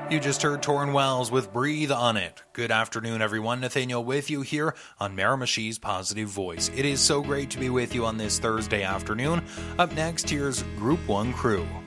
You just heard Torrin Wells with Breathe on It. Good afternoon, everyone. Nathaniel with you here on Miramichi's Positive Voice. It is so great to be with you on this Thursday afternoon. Up next, here's Group 1 Crew.